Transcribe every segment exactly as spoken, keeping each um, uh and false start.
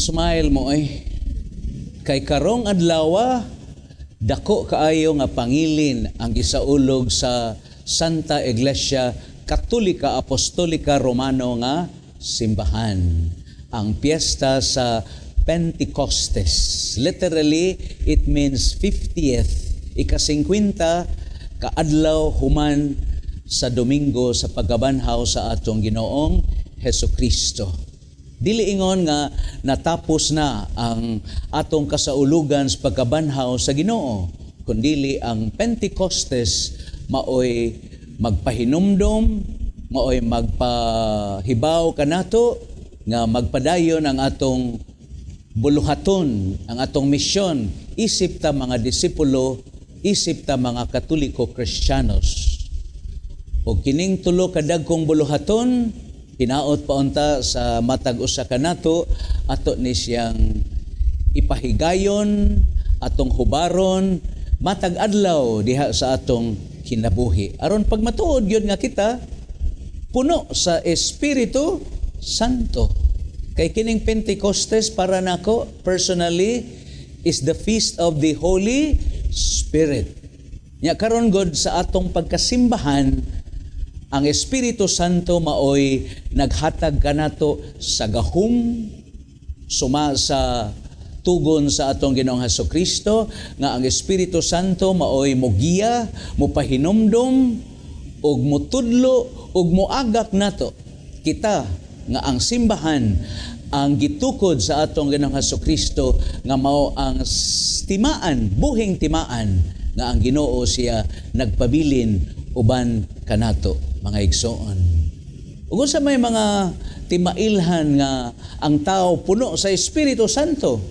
Smile mo ay. Kay karong adlaw, dako kaayo nga pangilin ang gisaulog sa Santa Iglesia Katolika Apostolika Romano nga simbahan. Ang piyesta sa Pentecostes. Literally, it means fiftieth. Ika-singkwenta kaadlaw human sa Domingo sa pagkabanhaw sa atong Ginoong Hesukristo. Dili ingon nga natapos na ang atong kasaulugan sa pagkabanhaw sa Ginoo, kundili ang Pentecostes maoy magpahinumdom, maoy magpahibaw kanato nga magpadayon ang atong buluhaton, ang atong misyon, isip ta mga disipulo, isip ta mga Katoliko Kristiyanos. O kining tulo kadagkong buluhaton, hinaot pa unta sa matag usa kanato ato ni siyang ipahigayon, atong hubaron, matag adlaw diha sa atong kinabuhi. Aron pag matuod gyud nga kita puno sa Espiritu Santo. Kay kining Pentecostes para nako personally is the feast of the Holy Spirit. Nya karon god sa atong pagkasimbahan, ang Espiritu Santo maoy naghatag kanato sa gahom suma sa tugon sa atong Ginoong Hesukristo nga ang Espiritu Santo maoy mogiya, mopahinumdom ug motudlo ug moagak nato kita nga ang simbahan ang gitukod sa atong Ginoong Hesukristo nga mao ang timaan, buhing timaan nga ang Ginoo siya nagpabilin uban kanato. Mga igsoon. Ug sa may mga timailhan nga ang tao puno sa Espiritu Santo.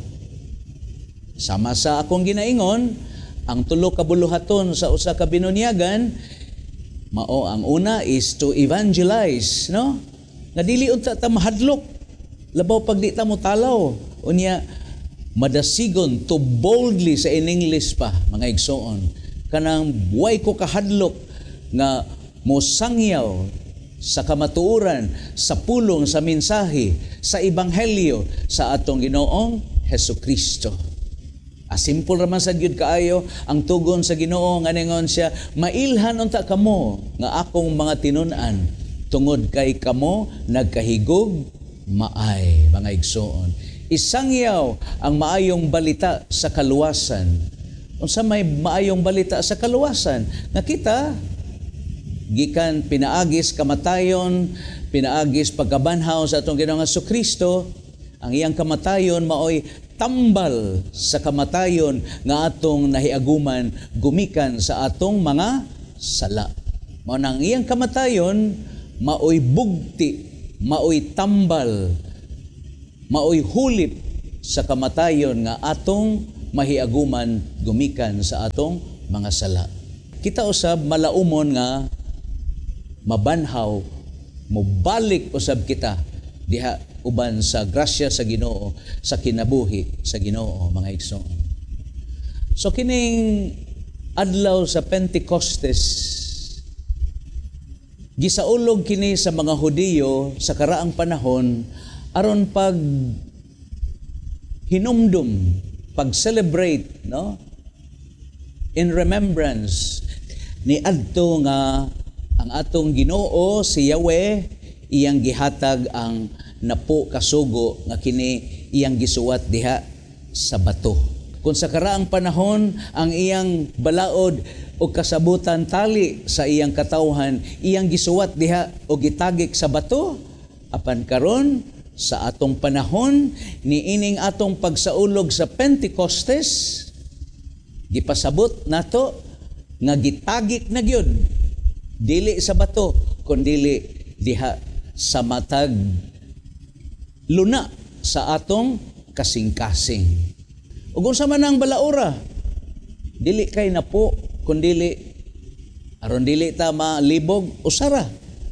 Sama sa akong ginaingon, ang tulo ka buluhaton sa usa ka binunyagan, mao ang una is to evangelize, no? Nga dili unta ta mahadlok. Labaw pag di ta mo talaw. Unya madasigon to boldly sa in English pa, mga igsoon. Kanang way ko kahadlok nga mosangyaw sa kamatuoran, sa pulong, sa mensahe, sa ebanghelyo sa atong Ginoong Hesukristo. A simple raman sa gyud kaayo ang tugon sa Ginoo nga ningon siya, mailhan unta kamo nga akong mga tinun-an tungod kay kamo nagkahigog maay, mga igsoon. Isangyaw ang maayong balita sa kaluwasan. Unsa may maayong balita sa kaluwasan? Nga kita gikan pinaagis kamatayon, pinaagis pagkabanhaw sa atong Ginoong Hesukristo, ang iyang kamatayon maoy tambal sa kamatayon nga atong nahiaguman gumikan sa atong mga sala. Mao nang iyang kamatayon maoy bugti, maoy tambal, maoy hulip sa kamatayon nga atong mahiaguman gumikan sa atong mga sala. Kita usab malaumon nga mabanhaw, mobalik usab kita diha uban sa grasya sa Ginoo, sa kinabuhi sa Ginoo, mga igsoon. So kining adlaw sa Pentecostes, gisaulog kini sa mga Hudiyo sa karaang panahon aron pag hinumdum, pag celebrate, no? In remembrance ni adto nga ang atong Ginoo si Yahweh iyang gihatag ang napo kasugo nga kini iyang gisuwat diha sa bato. Kung sa karaang panahon ang iyang balaod o kasabutan tali sa iyang katawhan, iyang gisuwat diha o gitagik sa bato, apan karon sa atong panahon niining atong pagsaulog sa Pentecostes, gipasabot nato nga gitagik na gyud dili sa bato kundi diha sa matag luna sa atong kasing-kasing. Ug unsa man ang balaura, dili kay napo kundi aron dili ta malibog usara.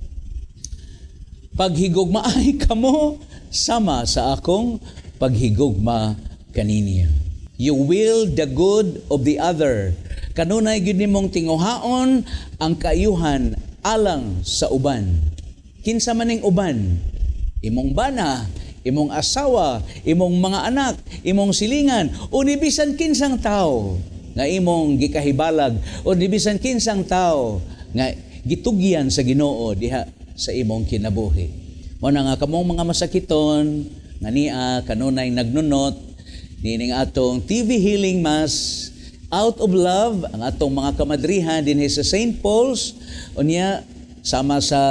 Paghigugma ay kamo sama sa akong paghigugma kaninya. You will the good of the other. Kanunay gyud nimong tinguhaon ang kaayuhan alang sa uban. Kinsa maning uban? Imong bana, imong asawa, imong mga anak, imong silingan, o ni bisan kinsang tao nga imong gikahibalag, o ni bisan kinsang tao nga gitugyan sa Ginoo diha sa imong kinabuhi. Mao na nga kamong mga masakiton nga niya kanunay nagnunot nining atong T V Healing Mass out of love, ang atong mga kamadrihan dinhi sa Saint Paul's unya sama sa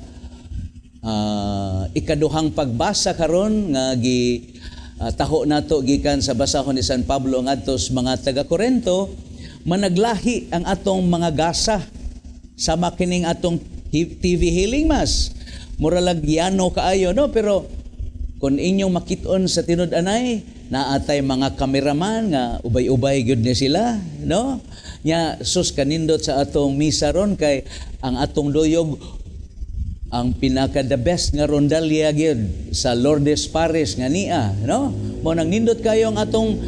uh, ikaduhang pagbasa karon nga gi uh, taho nato gikan sa basahon ni San Pablo ngadto sa mga taga-Korento, managlahi ang atong mga gasa sama kining atong T V Healing Mass. Mura lagyano kaayo no, pero kung inyong makit-on sa tinud-anay, naatay mga kameraman nga ubay-ubay gyud ni sila, no? Nya sus kanindot sa atong misa ron kay ang atong duyog ang pinaka the best nga rondalya gyud sa Lourdes Parish nga niya, no? Mo nang nindot kayo ang atong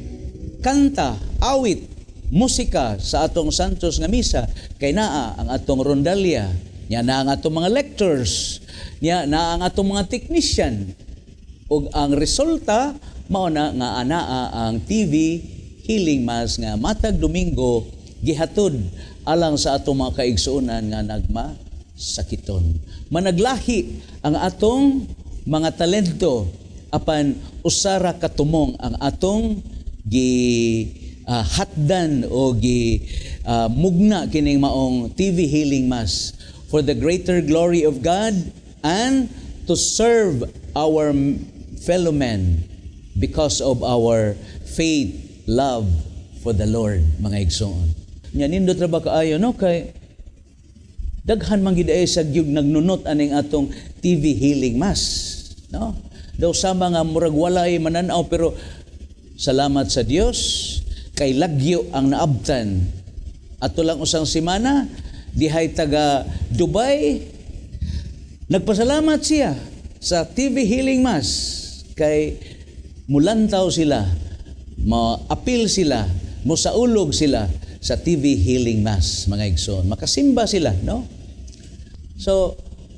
kanta, awit, musika sa atong santos nga misa kay naa ang atong rondalya, nya na ang atong mga lectors, nya na ang atong mga technician. Ug ang resulta mao na nga anaa ang T V Healing Mass nga matag Domingo gihatod alang sa atong mga kaigsuonan nga nagma sakiton. Managlahi ang atong mga talento apan usara katumong ang atong gi uh, hatdan o gi uh, mugna kining maong T V Healing Mass for the greater glory of God and to serve our fellow men because of our faith, love for the Lord, mga igsoon. Nya nindot ra ba kaayo no kay daghan man gid ay sa gyud nagnunot aning atong T V Healing Mass, no? Daw sama nga murag walay mananaw pero salamat sa Dios kay lagyo ang naabtan. Ato lang usang semana dihay taga Dubai nagpasalamat siya sa T V Healing Mass kay mulantaw sila, ma-appeal sila, musaulog sila sa T V Healing Mass, mga igsoon. Makasimba sila, no? So,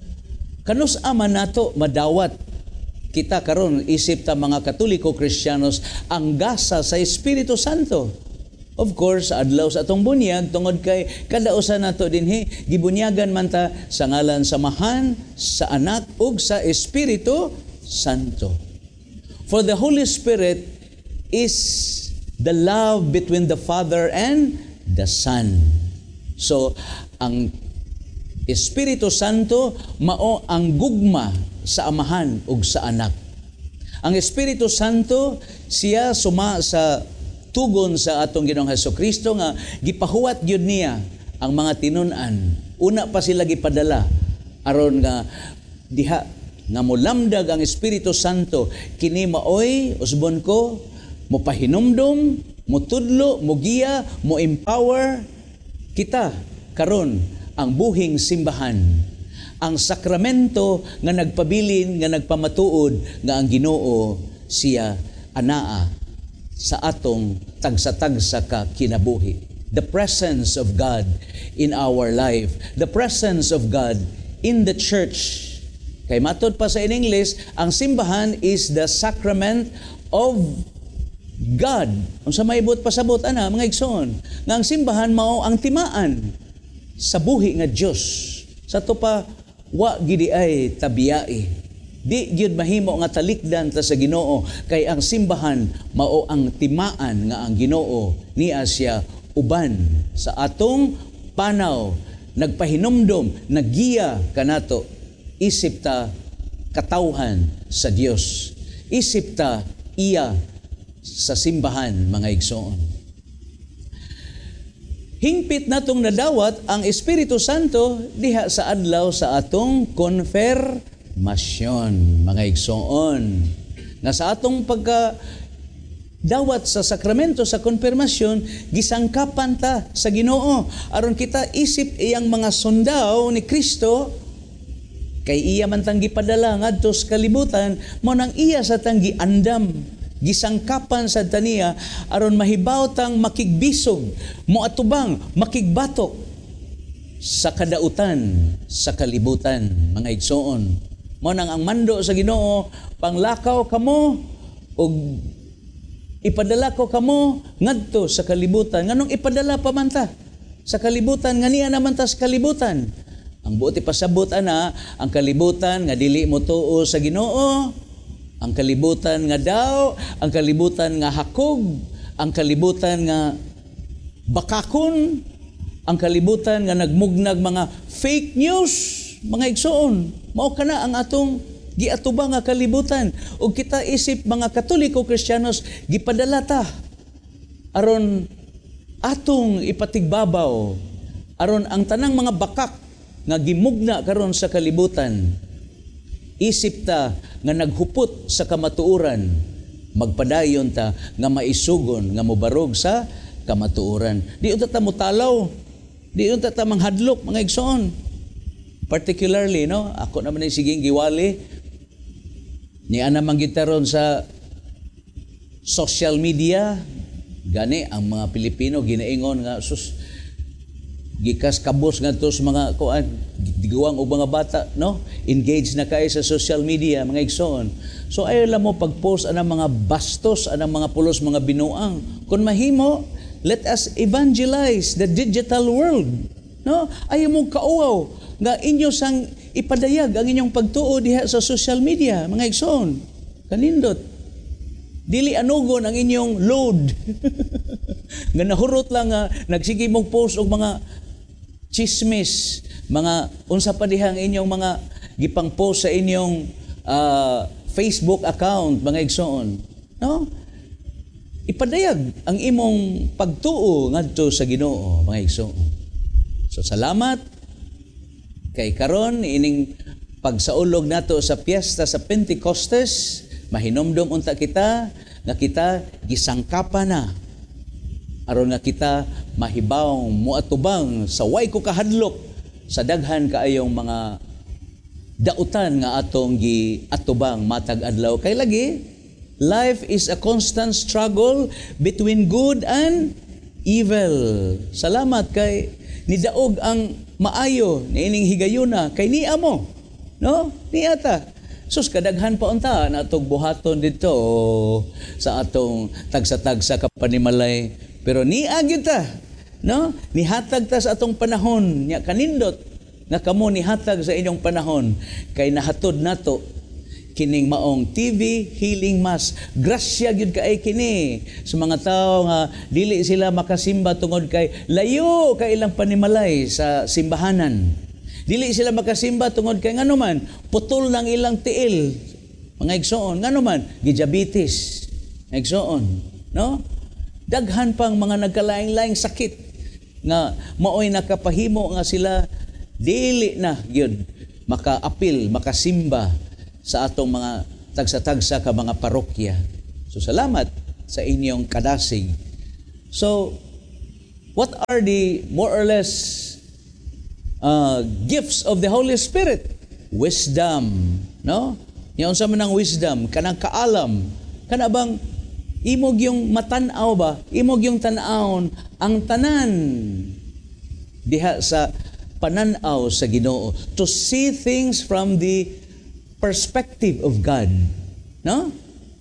kanus aman nato madawat kita karon isip ta mga Katoliko Kristiyanos ang gasa sa Espiritu Santo. Of course, adlaw sa atong bunyag tungod kay kada usa nato dinhi gibunyagan man ta sa ngalan sa Amahan, sa Anak ug sa Espiritu Santo. For the Holy Spirit is the love between the Father and the Son. So, ang Espiritu Santo mao ang gugma sa Amahan ug sa Anak. Ang Espiritu Santo siya suma sa tugon sa atong Ginoong Hesukristo nga gipahuwat gyud niya ang mga tinun-an. Una pa sila gipadala aron nga diha nga molamdag ang Espiritu Santo kini maoy usbon ko mopahinumdum, motudlo, mogiya, mo-empower kita karon ang buhing simbahan, ang sakramento nga nagpabilin nga nagpamatuod nga ang Ginoo siya anaa sa atong tagsa-tagsa ka kinabuhi. The presence of God in our life, the presence of God in the church. Kay matod pa sa in English, ang simbahan is the sacrament of God. Unsa maibot pasabot ana mga igsoon, nga ang simbahan mao ang timaan sa buhi nga Dios. Sa to pa wa gidi ay tabiyai. Di gyud mahimo nga talikdan ta sa Ginoo kay ang simbahan mao ang timaan nga ang Ginoo niya siya uban sa atong panaw, nagpahinumdom, naggiya kanato. Isip ta katawhan sa Dios. Isip ta iya sa simbahan, mga igsoon. Hingpit natong nadawat ang Espiritu Santo diha sa adlaw sa atong konfirmasyon, mga igsoon. Nga sa atong pagka dawat sa sakramento sa konfirmasyon, gisangkapan ta sa Ginoo aron kita isip iyang mga sundaw ni Kristo. Kay iya man tang gipadala ngadto sa kalibutan, mo nang iya sa tang giandam, gisangkapan sa taniya aron mahibaw tang makigbisog, moatubang, makigbatok sa kadautan sa kalibutan, mga igsoon. Mao nang ang mando sa Ginoo, panglakaw kamo og ipadala ko kamo ngadto sa kalibutan. Nganong ipadala pa man ta sa kalibutan, nga niya naman ta sa kalibutan. Ang buti pasabot ana, ang kalibutan nga dili mo tuo sa Ginoo, ang kalibutan nga daw, ang kalibutan nga hakog, ang kalibutan nga bakakon, ang kalibutan nga nagmugnag mga fake news, mga igsoon. Mao kana ang atong giatubang nga kalibutan. Ug kita isip mga Katoliko Kristiyanos, gipadala ta aron atong ipatigbabaw, aron ang tanang mga bakak nga gimugna karon sa kalibutan, isip ta nga naghupot sa kamatuoran, magpadayon ta nga maisugon nga mobarog sa kamatuoran. Di unta ta mutalaw, di unta ta manghadlok, mga igsoon. Particularly, no, ako naman ay siging giwali ni ana manggitaron sa social media. Gani ang mga Pilipino ginaingon nga sus gikas kabos ngadto sa mga kuan diguwang og mga bata, no, engage na kay sa social media, mga igsoon. So ayo lang mo pag-post anang mga bastos, anang mga pulos, mga binuang. Kung mahimo, let us evangelize the digital world, no? Ayo mo kauaw nga inyo sang ipadayag ang inyong pagtuo diha sa social media, mga igsoon. Kanindot. Dili anugon ang inyong load. Nga nahurot lang nga nagsige mong post og mga chismis, mga unsa pa diha ang inyong mga gipang post sa inyong uh, Facebook account, mga igsoon. No? Ipadayag ang imong pagtuo ngadto sa Ginoo, mga igsoon. So salamat kay karon ining pagsaulog nato sa piyesta sa Pentecostes, mahinomdom unta kita nga kita gisangkapan na aron nga kita mahibaw moatubang sa way ko kahadlok sa daghan kaayong mga dautan nga atong giatubang matag adlaw. Kay lagi, life is a constant struggle between good and evil. Salamat kay nidaog ang maayo niining higayuna kay niya mo, no? Niya ta. Sus kadaghan pa unta natog buhaton dito sa atong tagsa-tagsa kapanimalay, pero niya gyud ta, no? Nihatag ta sa atong panahon nya kanindot nga kamo nihatag sa inyong panahon kay nahatod nato kining maong T V Healing Mass. Grasya gyud kaay kini sa mga tawo nga dili sila makasimba tungod kay layo kay ilang panimalay sa simbahanan. Dili sila makasimba tungod kay ngano man putol ng ilang tiil, mga igsoon. Ngano man gidiabetes, igsoon, no? Daghan pang mga nagkalaing-laing sakit nga maoy nakapahimo nga sila dili na gyud makaapil, makasimba sa atong mga tagsa-tagsa ka mga parokya. So salamat sa inyong kadasig. So what are the more or less uh, gifts of the Holy Spirit? Wisdom, no? Yung sa manang wisdom, kanang kaalam, kana bang imog yung matanaw ba? Imog yung tanawon ang tanan diha sa pananaw sa Ginoo, to see things from the perspective of God, no?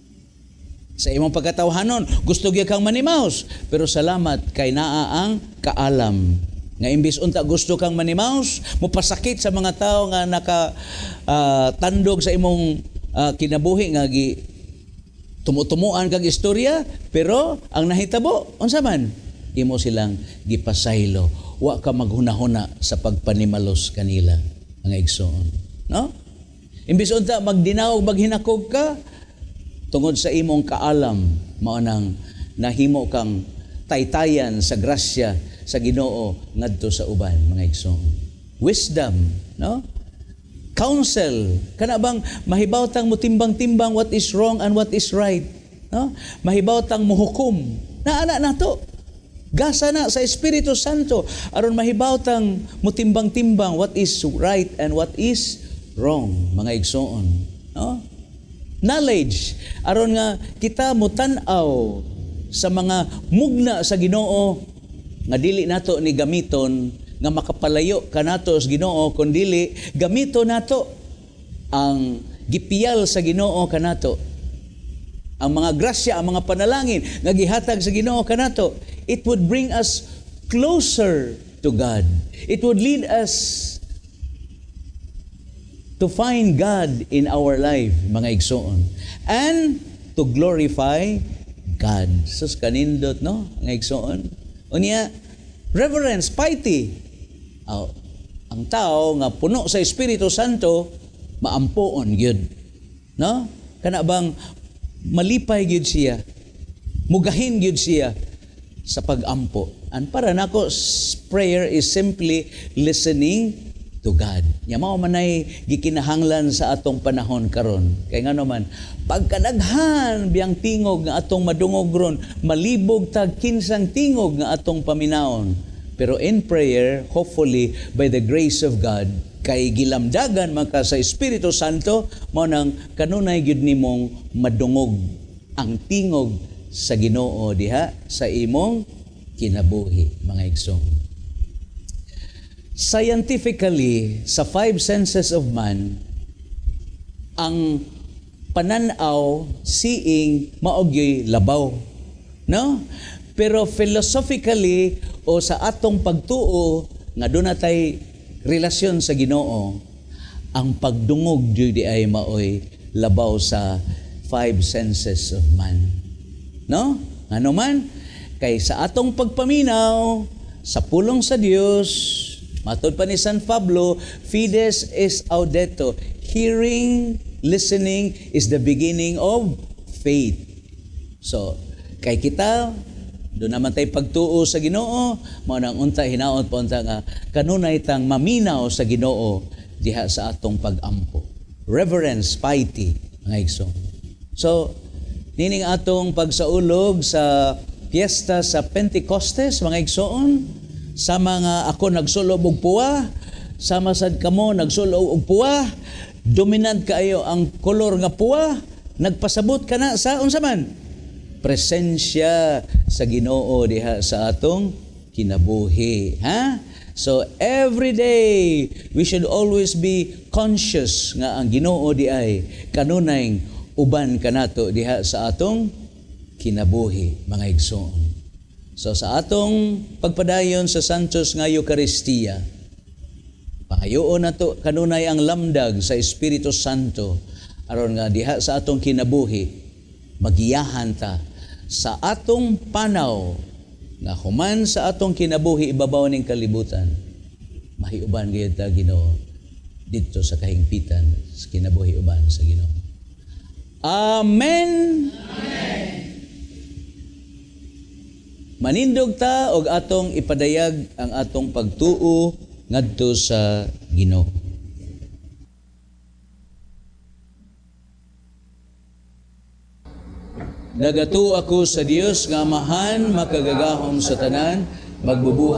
Sa imong pagkatawhanon, gusto gyud kang manimaus, pero salamat kay naa ang kaalam. Nga imbis unta gusto kang manimaus, mopasakit sa mga tawo nga naka uh, tandog sa imong uh, kinabuhi nga gi tumutumuan kag istorya, pero ang nahitabo unsa man? Imo silang gipasaylo. Wa ka maghunahuna sa pagpanimalos kanila, ang igsoon, no? Imbis unta magdinaw maghinakog ka tungod sa imong kaalam, mao nang nahimo kang taytayan sa grasya sa Ginoo ngadto sa uban, mga igsoon. Wisdom, no? Counsel, kana bang mahibaw tang mutimbang-timbang what is wrong and what is right, no? Mahibaw tang muhukom. Naana nato. Gasa na sa Espiritu Santo aron mahibaw tang mutimbang-timbang what is right and what is wrong, mga igsoon, no? Knowledge aron nga kita mutan-aw sa mga mugna sa Ginoo nga dili nato ni gamiton nga makapalayo kanato sa Ginoo, kun dili gamito nato ang gipiyal sa Ginoo kanato, ang mga grasya, ang mga panalangin nga gihatag sa Ginoo kanato, it would bring us closer to God. It would lead us to find God in our life, mga igsoon, and to glorify God. Sus kanindot, no? Mga igsoon. Unya, reverence, piety. Oh, ang tao nga puno sa Espiritu Santo, maampoon gyud. No? Kana bang malipay gyud siya, mugahin gyud siya sa pagampo. And para nako, prayer is simply listening to God. Nya mao manay gikinahanglan sa atong panahon karon. Kay ngano man, pagkadaghan biyang tingog nga atong madungog ron, malibog tag kinsang tingog nga atong paminaon. Pero in prayer, hopefully by the grace of God, kay gilamdagan man ka sa Espiritu Santo, mo nang kanunay gyud nimong madungog ang tingog sa Ginoo diha sa imong kinabuhi, mga igsoon. Scientifically, sa five senses of man, ang pananaw, seeing, maogyoy labaw. No? Pero philosophically, o sa atong pagtuo, nga doon natay relasyon sa Ginoo, ang pagdungog di ay maoy labaw sa five senses of man. No? Ano man? Kay sa atong pagpaminaw, sa pulong sa Dios, matod pa ni San Pablo, fides is audeto. Hearing, listening is the beginning of faith. So, kay kita, doon naman tayo pagtuo sa Ginoo, mao nang unta hinaot pa unta nga kanunay tang maminaw sa Ginoo diha sa atong pagampo. Reverence, piety, mga igsoon. So, nining atong pagsaulog sa piyesta sa Pentecostes, mga igsoon, sa mga ako nagsulob og puwa, sama sad kamo nagsulob og puwa, dominant kaayo ang kolor nga puwa, nagpasabot ka na sa unsa man? Presensya sa Ginoo diha sa atong kinabuhi, ha? So every day we should always be conscious nga ang Ginoo di ay kanunay uban kanato diha sa atong kinabuhi, mga igsoon. So sa atong pagpadayon sa Santos nga Eucharistia, pangayoon nato kanunay ang lamdag sa Espiritu Santo aron nga diha sa atong kinabuhi magiyahan ta sa atong panaw nga human sa atong kinabuhi ibabaw ning kalibutan, mahiuban gyud ta Ginoo didto sa kahingpitan sa kinabuhi uban sa Ginoo. Amen. Amen. Manindog ta og atong ipadayag ang atong pagtuo ngadto sa Ginoo. Nagatuo ako sa Dios nga amahan makagagahom sa tanan, magbubuhat